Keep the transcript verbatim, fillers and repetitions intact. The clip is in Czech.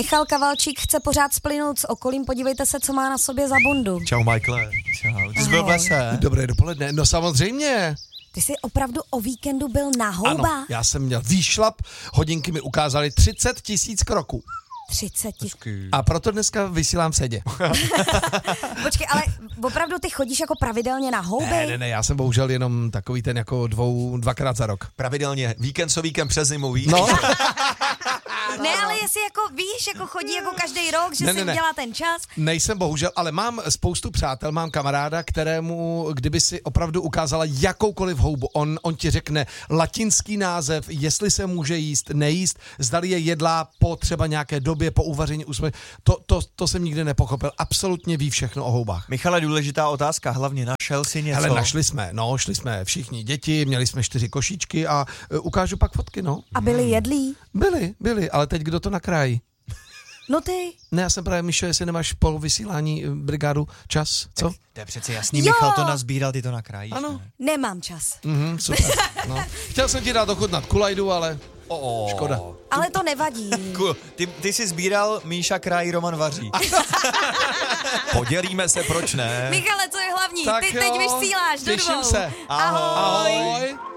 Michal Kavalčík chce pořád splynout s okolím, podívejte se, co má na sobě za bundu. Čau, Michael. Čau. Ty jsi byl v lese. Dobré dopoledne, no samozřejmě. Ty jsi opravdu o víkendu byl na houbách? Ano, já jsem měl výšlap, hodinky mi ukázaly třicet tisíc kroků. třicet tisíc. A proto dneska vysílám v sedě. Počkej, ale opravdu ty chodíš jako pravidelně na houby? Ne, ne, ne, já jsem bohužel jenom takový ten jako dvou, dvakrát za rok. Pravidelně, víkend co víkend přes zimu, víš? No. Ne, ale jestli jako víš, jako chodí jako každý rok, že Ne, si ne, ne. udělá ten čas. Nejsem bohužel, ale mám spoustu přátel, mám kamaráda, kterému, kdyby si opravdu ukázala jakoukoliv houbu, on, on ti řekne latinský název, jestli se může jíst, nejíst, zdali je jedlá po třeba nějaké době, po uvaření usme. To, to, to jsem nikdy nepochopil. Absolutně ví všechno o houbách. Michale, důležitá otázka, hlavně našel si něco? Ale našli jsme, no, šli jsme všichni děti, měli jsme čtyři košíčky a uh, ukážu pak fotky, no. A byli jedlí? Byli, byli, ale teď kdo to nakrájí? No ty. Ne, já jsem právě, Míšo, jestli nemáš po vysílání brigádu čas, co? Tak, to je přece jasný, Jo. Michal to nazbíral, ty to nakrájíš. Ano. Ne? Nemám čas. Mhm, super. No. Chtěl jsem ti dát ochutnat kulajdu, ale Oh. škoda. Ale to nevadí. Cool. Ty, ty jsi sbíral, Míša krájí, Roman vaří. Podělíme se, proč ne? Michale, co je hlavní? Tak Ty jo, teď vysíláš do těším dvou. se. Ahoj. Ahoj.